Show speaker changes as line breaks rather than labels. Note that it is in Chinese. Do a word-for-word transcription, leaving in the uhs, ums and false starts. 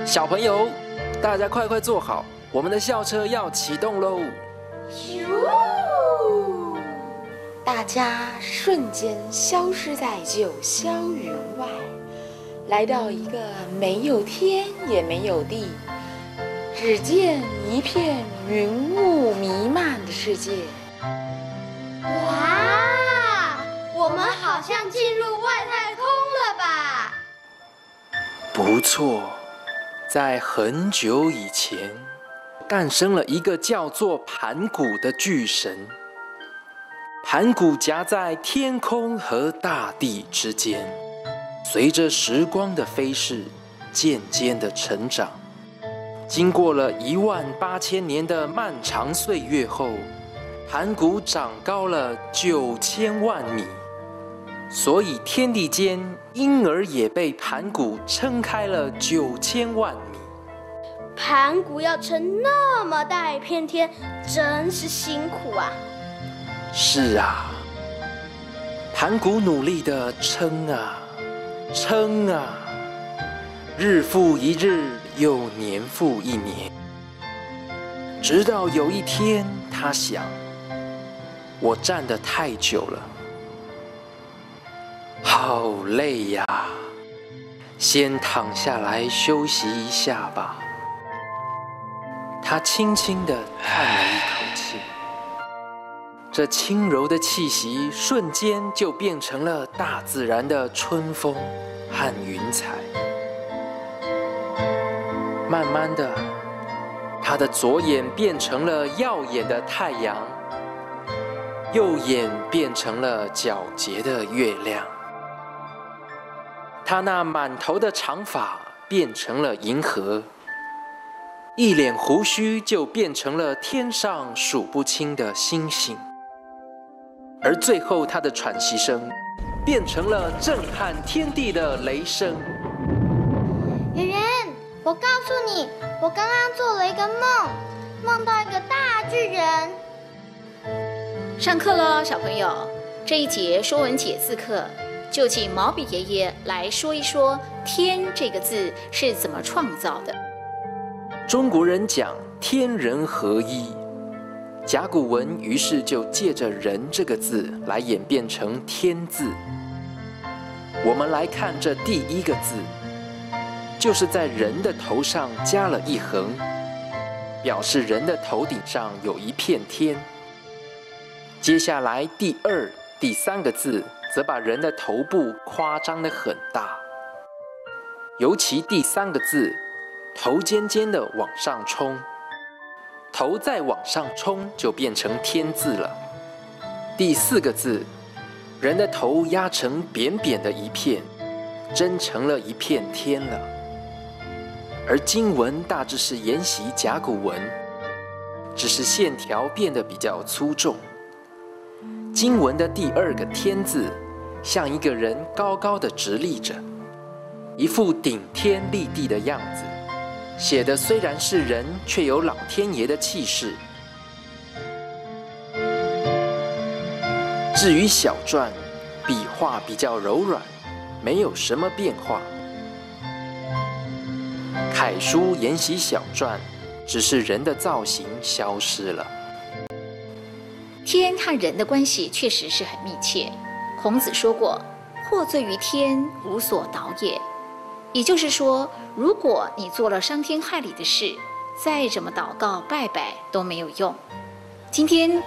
小朋友，大家快快坐好，我们的校车要启动喽！
咻！大家瞬间消失在九霄云外，来到一个没有天也没有地，只见一片云雾弥漫的世界。
哇，我们好像进入外太空了吧？
不错，在很久以前，诞生了一个叫做盘古的巨神。盘古夹在天空和大地之间，随着时光的飞逝，渐渐的成长。经过了一万八千年的漫长岁月后，盘古长高了九千万米，所以天地间因而也被盘古撑开了九千万米。
盘古要撑那么大一片天，真是辛苦啊！
是啊，盘古努力地撑啊撑啊，日复一日，又年复一年，直到有一天，他想，我站得太久了，好累呀，先躺下来休息一下吧。他轻轻地叹了一口气，这轻柔的气息瞬间就变成了大自然的春风和云彩。慢慢的，他的左眼变成了耀眼的太阳，右眼变成了皎洁的月亮。他那满头的长发变成了银河，一脸胡须就变成了天上数不清的星星，而最后他的喘息声变成了震撼天地的雷声。
圆圆，我告诉你，我刚刚做了一个梦，梦到一个大巨人。
上课了，小朋友，这一节说文解字课就请毛笔爷爷来说一说“天”这个字是怎么创造的。
中国人讲天人合一，甲骨文于是就借着人这个字来演变成天字。我们来看这第一个字，就是在人的头上加了一横，表示人的头顶上有一片天。接下来第二、第三个字则把人的头部夸张得很大，尤其第三个字头尖尖的往上冲，头再往上冲就变成天字了。第四个字，人的头压成扁扁的一片，真成了一片天了。而经文大致是沿袭甲骨文，只是线条变得比较粗重。经文的第二个天字，像一个人高高的直立着，一副顶天立地的样子。写的虽然是人，却有老天爷的气势。至于小篆，笔画比较柔软，没有什么变化。楷书沿袭小篆，只是人的造型消失了。
天和人的关系确实是很密切。孔子说过：“祸罪于天，无所导也。”也就是说，如果你做了伤天害理的事，再怎么祷告拜拜都没有用。今天